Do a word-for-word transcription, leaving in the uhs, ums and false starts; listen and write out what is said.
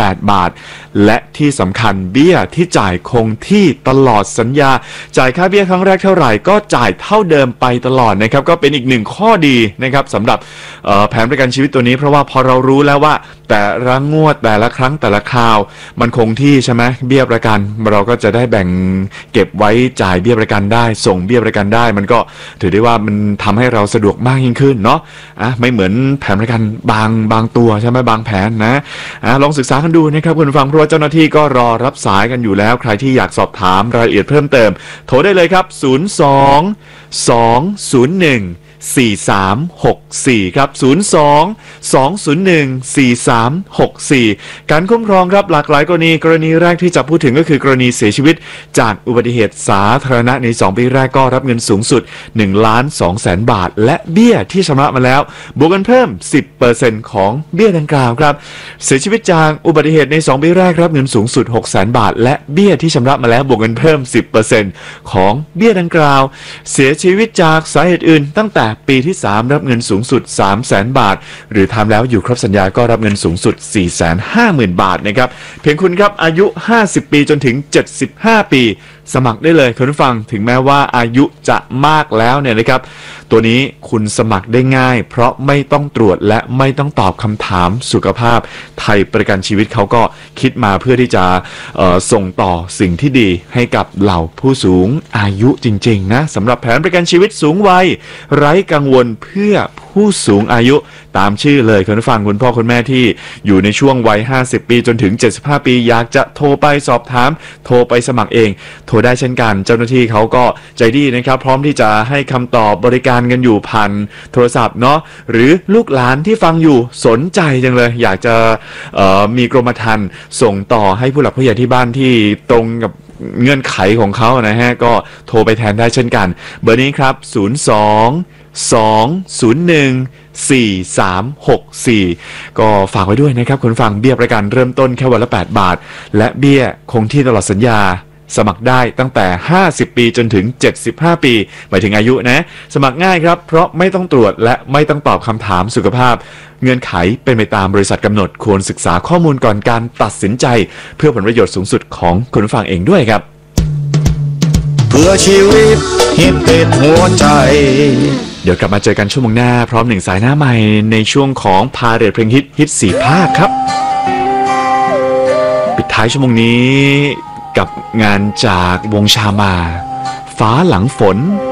แปดบาทและที่สำคัญเบี้ยที่จ่ายคงที่ตลอดสัญญาจ่ายค่าเบี้ยครั้งแรกเท่าไหร่ก็จ่ายเท่าเดิมไปตลอดนะครับก็เป็นอีกหนึ่งข้อดีนะครับสำหรับแผนประกันชีวิตตัวนี้เพราะว่าพอเรารู้แล้วว่าแต่ละงวดแต่ละครั้งแต่ละคราวมันคงที่ใช่ไหมเบี้ยประกันเราก็จะได้แบ่งเก็บไว้จ่ายเบี้ยประกันได้ส่งเบี้ยประกันได้มันก็ถือได้ว่ามันทำให้เราสะดวกมากยิ่งขึ้นเนาะอ่ะไม่เหมือนแผนประกันบางบางตัวใช่ไหมบางแผนนะอ่ะลองศึกษากันดูนะครับคุณฟังเพราะว่าเจ้าหน้าที่ก็รอรับสายกันอยู่แล้วใครที่อยากสอบถามรายละเอียดเพิ่มเติมโทรได้เลยครับศูนย์ สอง สอง ศูนย์ หนึ่ง สี่ สาม หก สี่ครับศูนย์ สอง สอง ศูนย์ หนึ่ง สี่ สาม หก สี่การคุ้มครองครับหลากหลายกรณีกรณีแรกที่จะพูดถึงก็คือกรณีเสียชีวิตจากอุบัติเหตุสาธารณะในสองปีแรกก็รับเงินสูงสุดหนึ่งล้านสองแสนบาทและเบี้ยที่ชำระมาแล้วบวกกันเพิ่ม สิบเปอร์เซ็นต์ ของเบี้ยดังกล่าวครับเสียชีวิตจากอุบัติเหตุในสองปีแรกรับเงินสูงสุดหกแสนบาทและเบี้ยที่ชำระมาแล้วบวกกันเพิ่ม สิบเปอร์เซ็นต์ ของเบี้ยดังกล่าวเสียชีวิตจากสาเหตุอื่นตั้งแต่ปีที่สามรับเงินสูงสุด สามแสนบาทหรือทำแล้วอยู่ครบสัญญาก็รับเงินสูงสุด สี่แสนห้าหมื่นบาทนะครับเพียงคุณครับอายุห้าสิบปีจนถึงเจ็ดสิบห้าปีสมัครได้เลยคุณผู้ฟังถึงแม้ว่าอายุจะมากแล้วเนี่ยนะครับตัวนี้คุณสมัครได้ง่ายเพราะไม่ต้องตรวจและไม่ต้องตอบคำถามสุขภาพไทยประกันชีวิตเขาก็คิดมาเพื่อที่จะส่งต่อสิ่งที่ดีให้กับเหล่าผู้สูงอายุจริงๆนะสำหรับแผนประกันชีวิตสูงวัยไร้กังวลเพื่อผู้สูงอายุตามชื่อเลยคุณผู้ฟังคุณพ่อคุณแม่ที่อยู่ในช่วงวัยห้าสิบปีจนถึงเจ็ดสิบห้าปีอยากจะโทรไปสอบถามโทรไปสมัครเองโทรได้เช่นกันเจ้าหน้าที่เขาก็ใจดีนะครับพร้อมที่จะให้คำตอบบริการกันอยู่ผ่านโทรศัพท์เนาะหรือลูกหลานที่ฟังอยู่สนใจจังเลยอยากจะมีกรมธรรม์ส่งต่อให้ผู้หลักผู้ใหญ่ที่บ้านที่ตรงกับเงื่อนไขของเขานะฮะก็โทรไปแทนได้เช่นกันเบอร์นี้ครับศูนย์ สอง สอง ศูนย์ หนึ่ง สี่ สาม หก สี่ก็ฝากไว้ด้วยนะครับคุณฟังเบี้ยประกันเริ่มต้นแค่วันละแปดบาทและเบี้ยคงที่ตลอดสัญญาสมัครได้ตั้งแต่ห้าสิบปีจนถึงเจ็ดสิบห้าปีหมายถึงอายุนะสมัครง่ายครับเพราะไม่ต้องตรวจและไม่ต้องตอบคำถามสุขภาพเงื่อนไขเป็นไปตามบริษัทกำหนดควรศึกษาข้อมูลก่อนการตัดสินใจเพื่อผลประโยชน์สูงสุดของคุณฟังเองด้วยครับเพื่อชีวิตฮิตติดหัวใจเดี๋ยวกลับมาเจอกันชั่วโมงหน้าพร้อมหนึ่งสายหน้าใหม่ในช่วงของพาเรทเพลงฮิตฮิตสี่ภาคครับปิดท้ายชั่วโมงนี้กับงานจากวงชามาฟ้าหลังฝน